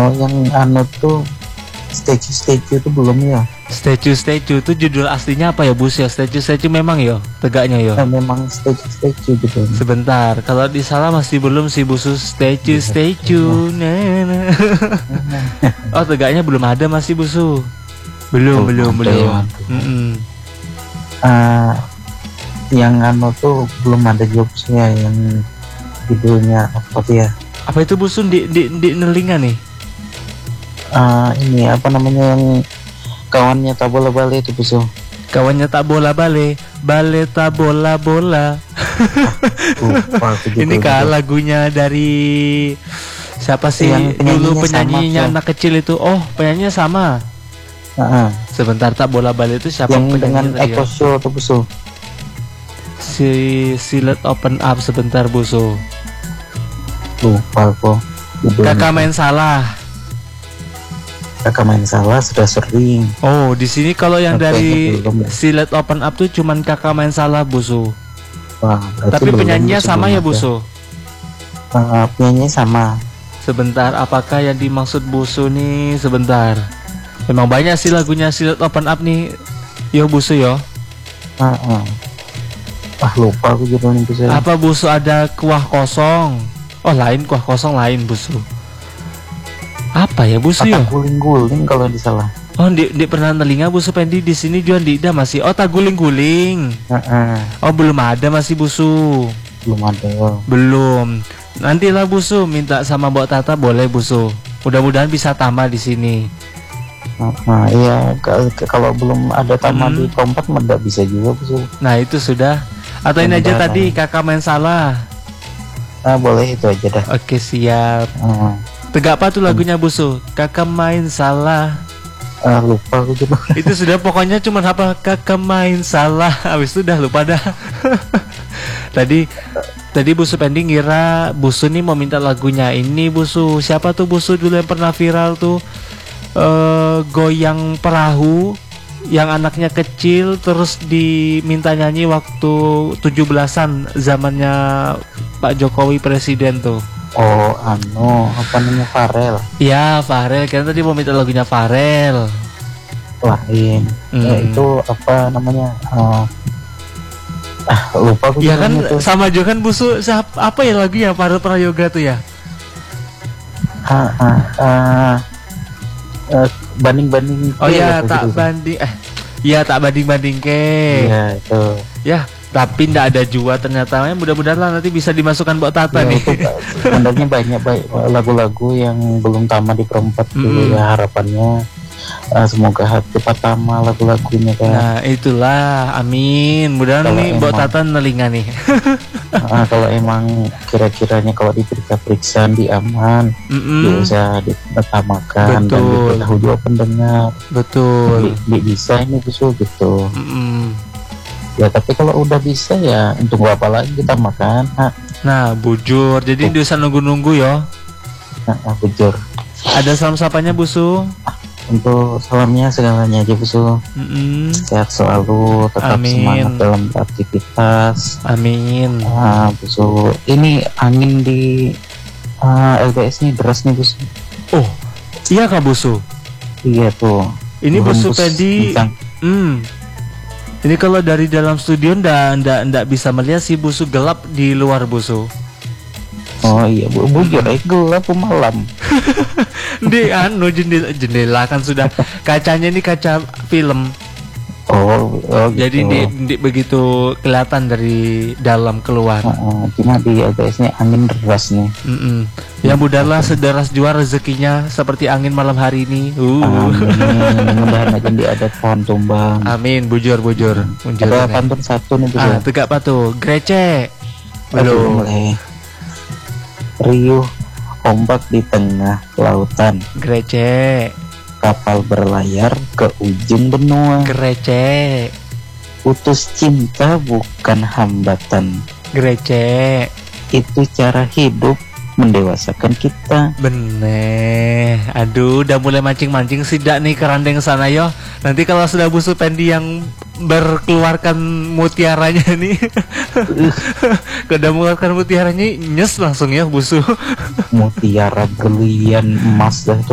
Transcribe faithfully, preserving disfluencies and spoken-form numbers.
Oh, yang anu tuh statue-statue itu belum ya? Statue-statue itu judul aslinya apa ya Bus ya? Statue-statue memang yo, tegaknya yo. Nah, memang statue-statue gitu. Sebentar, kalau di salah masih belum sih Busu. Statue-statue. Nah, nah. Oh, tegaknya belum ada masih Busu. Belum, belum, belum. Mm-mm. Uh, yang anu tuh belum ada jobsnya, yang judulnya apa tuh ya? Apa itu Busu di di, di nelinga nih? Uh, ini apa namanya yang kawannya tak bola balik itu Busu? Kawannya tak bola bale, bale tak bola bola. Lupa, ini kah lagunya dari siapa sih yang dulu penyanyinya sama, anak kecil itu? Oh, penyanyinya sama. Uh-huh. Sebentar, tak bola bale itu siapa? Yang dengan Eko Show tuh Busu? Si Silet Open Up. Sebentar Busu. Lupa kok. Kakak main salah. Kakak main salah sudah sering. Oh, di sini kalau yang Kakak dari Silet Open Up tuh cuman kakak main salah Busu. Wah, tapi penyanyinya sama ya Busu? Uh, penyanyinya sama. Sebentar, apakah yang dimaksud Busu nih? Sebentar. Memang banyak sih lagunya Silet Open Up nih. Yo Busu yo. Uh, uh. Ah lupa aku judulnya Busu. Apa Busu ada kuah kosong? Oh lain, kuah kosong lain Busu. Apa ya Busu ya? Guling-guling kalau disalah. Oh, di, di pernah telinga Busu Pendi di sini juga Dida masih. Oh, tak guling-guling. Uh-uh. Oh, belum ada masih Busu. Belum ada. Belum. Nantilah Busu minta sama Mbok Tata boleh Busu. Mudah-mudahan bisa tambah di sini. Nah, iya kalau belum ada taman hmm. di kompak tidak bisa juga Busu. Nah, itu sudah. Atau ini aja tadi kakak main salah. Ah, boleh itu aja dah. Oke, siap. Uh. Tegak apa tuh lagunya Busu? Kakak main salah. Ah, lupa aku juga. Itu sudah pokoknya cuma apa? Kakak main salah. Habis itu udah lupa dah. Tadi tadi Busu Pendi ngira Busu nih mau minta lagunya ini Busu. Siapa tuh Busu dulu yang pernah viral tuh? Uh, goyang perahu yang anaknya kecil terus diminta nyanyi waktu tujuh belasan zamannya Pak Jokowi presiden tuh. Oh, anu, apa namanya Farel? Iya, Farel. Kan tadi mau minta lagunya Farel. Lain. Hmm. Ya, itu apa namanya? Uh, ah, lupa aku. Ya kan itu. Sama juga kan Busu. Apa ya lagunya Farel Prayoga tuh ya? Ah, ah, ah. Uh, banding-banding. Oh ya, tak gitu. banding. Eh, ya tak banding-banding ke. Iya, itu. Ya. Tapi ndak ada jua ternyata. Mudah-mudahan lah nanti bisa dimasukkan Mbok Tata ya, nih. Sebenarnya banyak baik lagu-lagu yang belum tamat di perempat mm. dulu ya harapannya. Uh, semoga cepat tamat lagu-lagunya kan. Nah itulah, amin. Mudah-mudahan nih Mbok Tata nelinga nih. uh, kalau emang kira-kiranya kalau diperiksa-periksa di aman, mm-mm. bisa ditamakan dan diberitahu juga pendengar. Betul. Di, di bisa ini Busu gitu. Mm-mm. Ya tapi kalau udah bisa ya untuk apa lagi kita makan. Nah, nah bujur. Jadi oh. Bisa nunggu-nunggu ya. Nah, bujur. Ada salam sapanya Busu? Untuk salamnya segalanya aja Busu. Mm-hmm. Sehat selalu, tetap Amin. Semangat dalam aktivitas. Amin. Nah, Busu, ini angin di uh, L B S nih deras nih Busu. Oh, iya Kak Busu? Iya tuh. Ini Busu Pendi. Hmm. Ini kalau dari dalam studio ndak ndak ndak bisa melihat si Busu gelap di luar Busu. Oh iya, bu, bujur eh, gelap malam. Di anu jendela, jendela kan sudah kacanya ini kaca film. Oh, oh gitu. Jadi di, di, begitu kelihatan dari dalam keluar. Oh, oh, cuma di L B S-nya angin deras nih. Mm-mm. Ya mudahlah sederas jua rezekinya seperti angin malam hari ini. Uh. Amin. Mudah-mudahan aja di ada pohon tumbang. Amin. Bujur bujur. bujur ada pantun satu nih bujur. Ah, tegak apa tuh? Grece. Belum. Riuh ombak di tengah lautan. Grece. Kapal berlayar ke ujung benua. Grece. Putus cinta bukan hambatan. Grece. Itu cara hidup mendewasakan kita. Bener. Aduh, udah mulai mancing-mancing sidak nih kerandeng sana yo. Nanti kalau sudah Busu Pendi yang berkeluarkan mutiaranya nih, udah mengeluarkan mutiaranya nyes langsung ya Busu. Mutiara berlian emas dah.